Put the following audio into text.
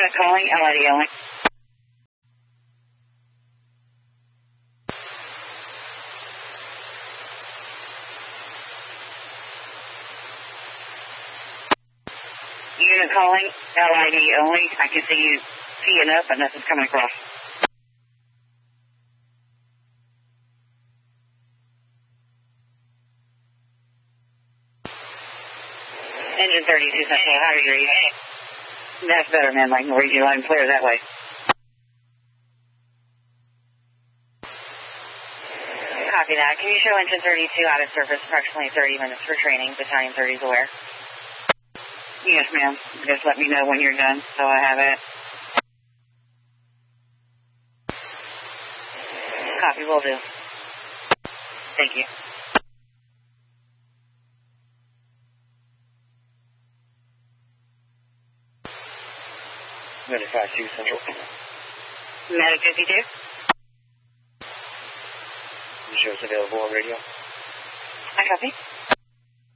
Unit calling, LID only. Unit calling, LID only. I can see you teeing up, but nothing's coming across. Engine 32 Central, how are you? That's better, man. I can read you loud and clear that way. Copy that. Can you show engine 32 out of service approximately 30 minutes for training? Battalion 30 is aware. Yes, ma'am. Just let me know when you're done, so I have it. Copy, will do. Thank you. 95-2 Central. Medic 52. You show us available on radio. I copy.